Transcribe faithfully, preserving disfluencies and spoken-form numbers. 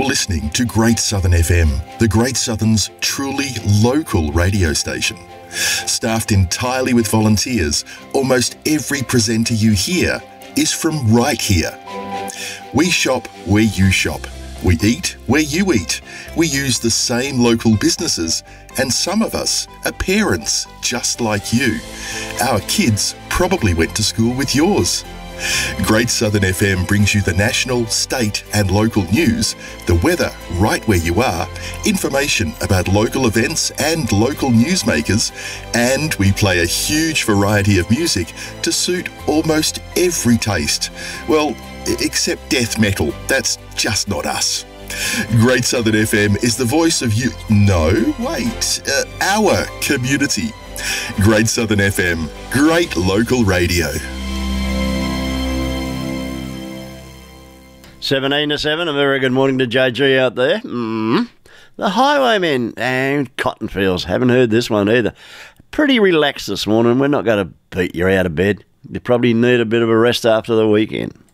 listening to Great Southern F M, the Great Southern's truly local radio station. Staffed entirely with volunteers, almost every presenter you hear is from right here. We shop where you shop. We eat where you eat. We use the same local businesses, and some of us are parents just like you. Our kids probably went to school with yours. Great Southern F M brings you the national, state and local news, the weather right where you are, information about local events and local newsmakers, and we play a huge variety of music to suit almost every taste. Well, except death metal. That's just not us. Great Southern F M is the voice of you... No, wait. Uh, our community. Great Southern F M. Great local radio. seventeen to seven, a very good morning to J G out there. Mm. The Highwaymen and Cotton Fields. Haven't heard this one either. Pretty relaxed this morning. We're not going to beat you out of bed. You probably need a bit of a rest after the weekend.